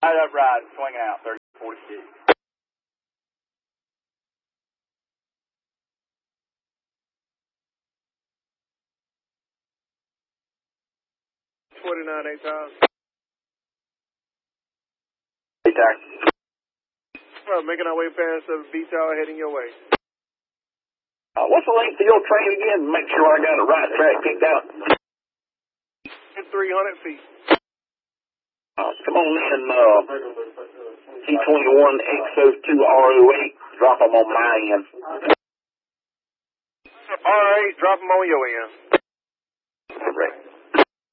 Right up right, swinging out, 3046. Hey, taxi. Making our way past the B Tower, heading your way. What's the length of your train again? Make sure I got the right track picked out. 300 feet. Come on in, C21XO2RO8. Drop them on my end. All right, drop them on your end. Correct.